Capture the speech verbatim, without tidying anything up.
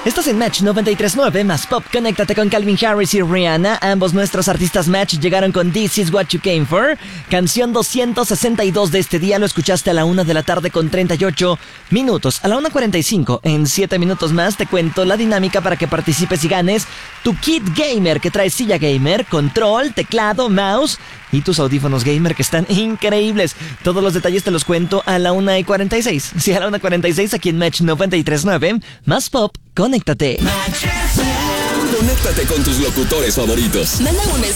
Estás en Match noventa y tres punto nueve más Pop. Conéctate con Calvin Harris y Rihanna. Ambos nuestros artistas Match llegaron con This Is What You Came For. Canción doscientos sesenta y dos de este día. Lo escuchaste a la una de la tarde con treinta y ocho minutos. A la una cuarenta y cinco, en siete minutos más, te cuento la dinámica para que participes y ganes tu kit gamer que trae silla gamer, control, teclado, mouse y tus audífonos gamer que están increíbles. Todos los detalles te los cuento a la una y cuarenta y seis. Sí, a la una y cuarenta y seis aquí en Match noventa y tres punto nueve más Pop. Conéctate. Conéctate con tus locutores favoritos. Manda un mensaje